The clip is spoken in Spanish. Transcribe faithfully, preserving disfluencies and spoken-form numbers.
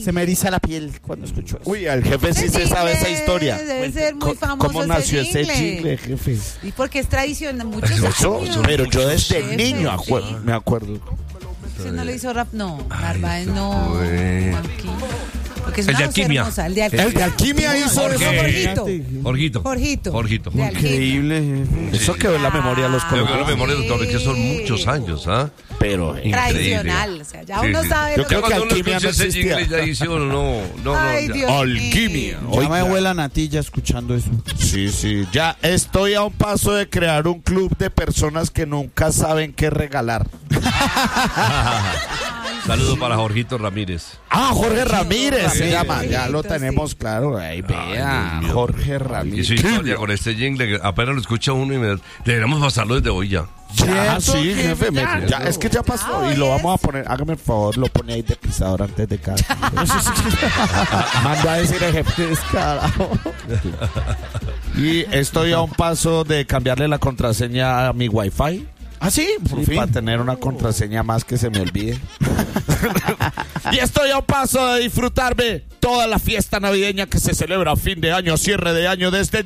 Se me eriza la piel cuando escucho eso. Uy, al jefe sí se sabe esa historia. Debe ser muy famoso. ¿Cómo nació ese jingle, jefe? Y porque es tradicional, muchos Eso, años. pero yo desde Jefe, niño sí. acuer- me acuerdo. ¿Usted no le hizo rap? No, Narváez no. fue- Aquí. Porque es El una de voz Alquimia. hermosa, el de El de Alquimia. Alquimia hizo Jorge. eso. Jorgito. Jorgito. Jorgito. Jorgito. De Alquimia. Increíble. Eso quedó en la memoria de los Yo creo que la colombianos. memoria, doctor, que son muchos años, ¿ah? Pero eh, Tradicional, o sea, ya Sí, uno sí. sabe Yo lo creo que... que Cuando uno Alquimia escucha no ese existía. jingle, ya dice uno, no, no, no. Ay, ya. Dios Alquimia. mío. Ya me Oiga. huele la natilla escuchando eso. Sí, sí. Ya estoy a un paso de crear un club de personas que nunca saben qué regalar. Saludo para Jorgito Ramírez. Ah, Jorge Ramírez se Ramírez. llama. Ya lo Sí. tenemos claro. Ahí vea, Dios mío. Jorge Y Ramírez. su historia con este jingle, que apenas lo escucha uno y me deberíamos pasarlo desde hoy ya. Ya, ¿Cierto, sí, jefe? jefe. me- Ya. ya, es que ya pasó y lo vamos a poner. Hágame el favor, lo pone ahí de pisador antes de cada. Mando a decir el jefe descarado. Y estoy a un paso de cambiarle la contraseña a mi wifi. Ah, sí, por Sí, fin. para tener una contraseña más que se me olvide. Y estoy a un paso de disfrutarme toda la fiesta navideña que se celebra a fin de año, cierre de año desde